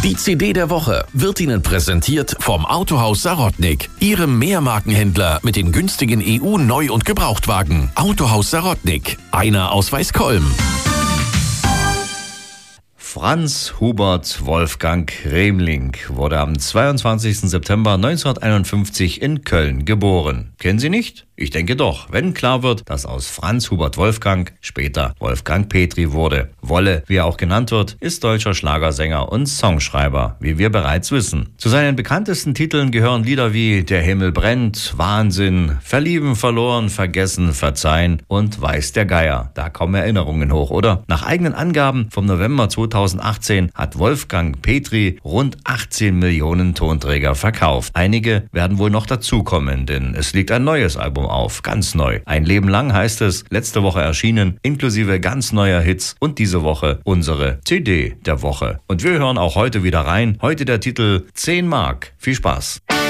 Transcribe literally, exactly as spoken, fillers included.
Die C D der Woche wird Ihnen präsentiert vom Autohaus Sarotnik, Ihrem Mehrmarkenhändler mit den günstigen E U-Neu- und Gebrauchtwagen. Autohaus Sarotnik, einer aus Weißkolm. Franz Hubert Wolfgang Remling wurde am zweiundzwanzigsten September neunzehnhunderteinundfünfzig in Köln geboren. Kennen Sie nicht? Ich denke doch, wenn klar wird, dass aus Franz Hubert Wolfgang später Wolfgang Petri wurde. Wolle, wie er auch genannt wird, ist deutscher Schlagersänger und Songschreiber, wie wir bereits wissen. Zu seinen bekanntesten Titeln gehören Lieder wie Der Himmel brennt, Wahnsinn, Verlieben, verloren, vergessen, verzeihen und Weiß der Geier. Da kommen Erinnerungen hoch, oder? Nach eigenen Angaben vom November zweitausendachtzehn hat Wolfgang Petri rund achtzehn Millionen Tonträger verkauft. Einige werden wohl noch dazukommen, denn es liegt ein neues Album auf, ganz neu. Ein Leben lang heißt es, letzte Woche erschienen, inklusive ganz neuer Hits und diese Woche unsere C D der Woche. Und wir hören auch heute wieder rein. Heute der Titel zehn Mark. Viel Spaß.